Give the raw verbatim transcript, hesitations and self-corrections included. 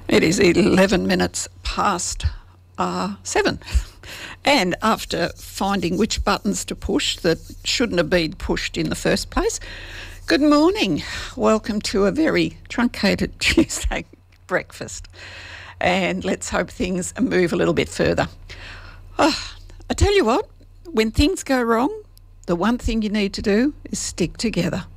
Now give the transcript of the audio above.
It is eleven minutes past uh, seven. And after finding which buttons to push that shouldn't have been pushed in the first place, good morning. Welcome to a very truncated Tuesday breakfast. And let's hope things move a little bit further. Oh, I tell you what, when things go wrong, the one thing you need to do is stick together.